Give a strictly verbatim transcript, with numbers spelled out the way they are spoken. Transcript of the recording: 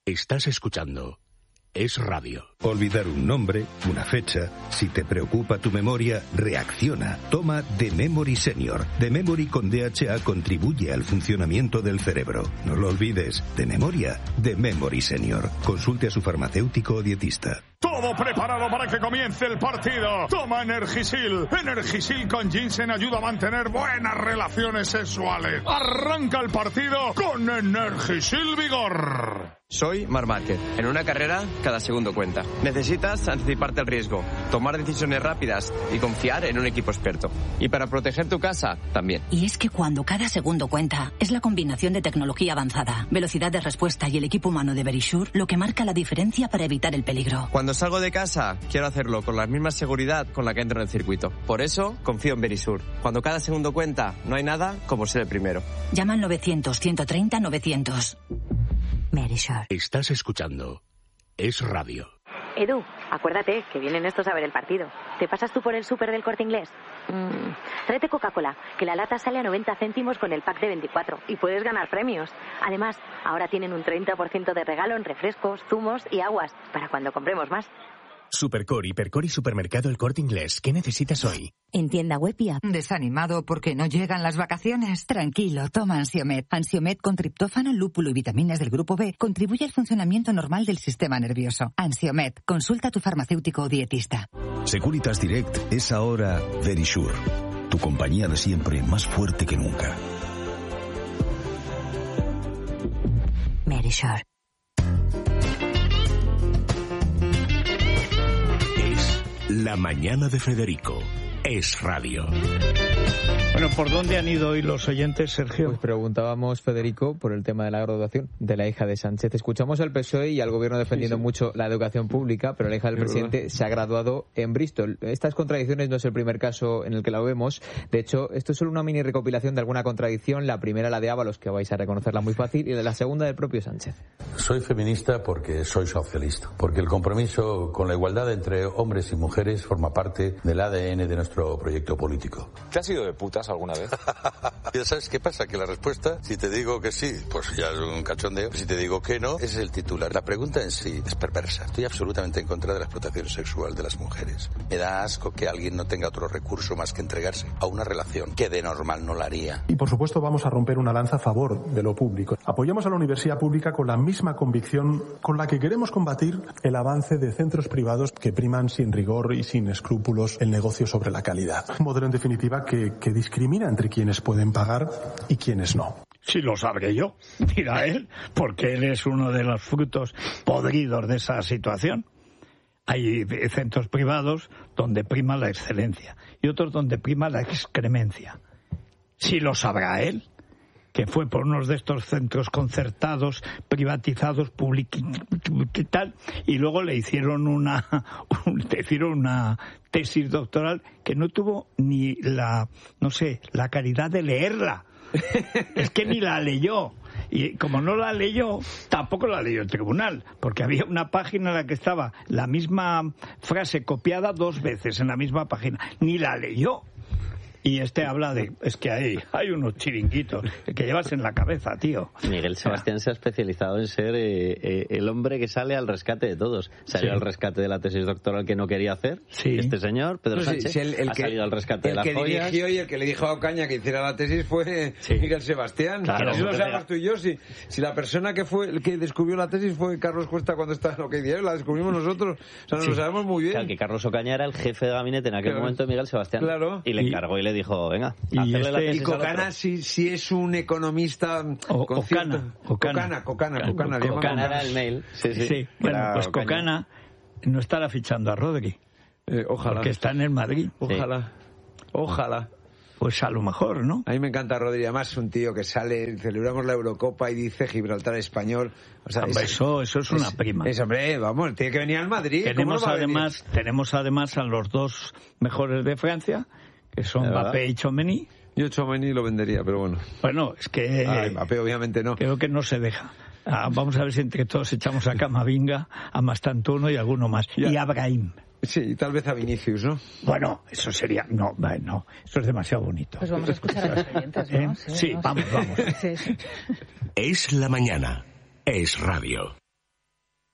Estás escuchando Es Radio. Olvidar un nombre, una fecha. Si te preocupa tu memoria, reacciona. Toma The Memory Senior. The Memory con D H A contribuye al funcionamiento del cerebro. No lo olvides. De memoria, The Memory Senior. Consulte a su farmacéutico o dietista. Todo preparado para que comience el partido. Toma Energisil. Energisil con ginseng ayuda a mantener buenas relaciones sexuales. Arranca el partido con Energisil Vigor. Soy Marc Márquez. En una carrera, cada segundo cuenta. Necesitas anticiparte al riesgo, tomar decisiones rápidas y confiar en un equipo experto. Y para proteger tu casa, también. Y es que cuando cada segundo cuenta, es la combinación de tecnología avanzada, velocidad de respuesta y el equipo humano de Verisure lo que marca la diferencia para evitar el peligro. Cuando salgo de casa, quiero hacerlo con la misma seguridad con la que entro en el circuito. Por eso, confío en Verisure. Cuando cada segundo cuenta, no hay nada como ser el primero. Llama al novecientos, ciento treinta, novecientos. Verisure. Estás escuchando Es Radio. Edu, acuérdate que vienen estos a ver el partido. ¿Te pasas tú por el súper del Corte Inglés? Mm, tráete Coca-Cola, que la lata sale a noventa céntimos con el pack de veinticuatro y puedes ganar premios. Además, ahora tienen un treinta por ciento de regalo en refrescos, zumos y aguas para cuando compremos más. Supercor, Hipercor y Supermercado El Corte Inglés. ¿Qué necesitas hoy? En tienda web y app. ¿Desanimado porque no llegan las vacaciones? Tranquilo, toma Ansiomed. Ansiomed con triptófano, lúpulo y vitaminas del grupo B contribuye al funcionamiento normal del sistema nervioso. Ansiomed, consulta a tu farmacéutico o dietista. Securitas Direct es ahora Verisure. Tu compañía de siempre, más fuerte que nunca. Verisure. La mañana de Federico. Es Radio. Bueno, ¿por dónde han ido hoy los oyentes, Sergio? Pues preguntábamos, Federico, por el tema de la graduación de la hija de Sánchez. Escuchamos al P S O E y al gobierno defendiendo sí, sí. mucho la educación pública, pero la hija del sí, presidente verdad. se ha graduado en Bristol. Estas contradicciones no es el primer caso en el que la vemos. De hecho, esto es solo una mini recopilación de alguna contradicción. La primera, la de Ábalos, que vais a reconocerla muy fácil, y la segunda del propio Sánchez. Soy feminista porque soy socialista, porque el compromiso con la igualdad entre hombres y mujeres forma parte del A D N de nuestro proyecto político. ¿Te has ido de putas alguna vez? Ya sabes qué pasa, que la respuesta, si te digo que sí, pues ya es un cachondeo. Si te digo que no, ese es el titular. La pregunta en sí es perversa. Estoy absolutamente en contra de la explotación sexual de las mujeres. Me da asco que alguien no tenga otro recurso más que entregarse a una relación que de normal no la haría. Y por supuesto vamos a romper una lanza a favor de lo público. Apoyamos a la universidad pública con la misma convicción con la que queremos combatir el avance de centros privados que priman sin rigor y sin escrúpulos el negocio sobre la calidad. Un modelo en definitiva que, que discrimina entre quienes pueden pagar y quienes no. Sí, lo sabré yo, dirá él, porque él es uno de los frutos podridos de esa situación. Hay centros privados donde prima la excelencia y otros donde prima la excremencia. Sí lo sabrá él, que fue por unos de estos centros concertados, privatizados, públicos y tal, y luego le hicieron una, le hicieron una tesis doctoral que no tuvo ni la, no sé, la caridad de leerla. Es que ni la leyó. Y como no la leyó, tampoco la leyó el tribunal, porque había una página en la que estaba la misma frase copiada dos veces en la misma página. Ni la leyó. Y este habla de, es que hay, hay unos chiringuitos que llevas en la cabeza, tío. Miguel Sebastián se ha especializado en ser eh, eh, el hombre que sale al rescate de todos. Salió sí. al rescate de la tesis doctoral que no quería hacer. Sí. Este señor, Pedro pues Sánchez, sí, sí, el, el ha que, salido al rescate de las joyas. El que dirigió y el que le dijo a Ocaña que hiciera la tesis fue sí. Miguel Sebastián. Claro, eso lo sabemos tú y yo. Si, si la persona que fue el que descubrió la tesis fue Carlos Cuesta cuando estaba en OK Diario, la descubrimos nosotros. O sea, nos sí. lo sabemos muy bien. Claro, que Carlos Ocaña era el jefe de gabinete en aquel claro. momento de Miguel Sebastián. Claro. Y le encargó y, y le dijo, venga, y, este, y Cocana si, si es un economista o, con Ocana, cierto... Ocana, Cocana, Cocana, Cocana, Cocana era el mail. Sí, sí. sí. Bueno, pues Ocaña. Cocana no estará fichando a Rodri. Eh, ojalá. Porque está en el Madrid. Ojalá. Sí. Ojalá. Pues a lo mejor, ¿no? A mí me encanta Rodri, además es un tío que sale, celebramos la Eurocopa y dice Gibraltar español. O sea, hombre, es, eso, eso es una es, prima. Es, hombre, vamos, tiene que venir al Madrid. Tenemos no además, tenemos además a los dos mejores de Francia, que son Mbappé y Tchouaméni. Yo Tchouaméni lo vendería, pero bueno. Bueno, es que... Ah, Mbappé obviamente no. Creo que no se deja. Ah, vamos a ver si entre todos echamos a Camavinga, a Mastantuono y alguno más. Ya. Y a Brahim. Sí, tal vez a Vinicius, ¿no? Bueno, eso sería... No, no, eso es demasiado bonito. Pues vamos a escuchar a los oyentes, ¿no? ¿Eh? Sí, sí, vamos, vamos. Sí, sí. Es la mañana. Es Radio.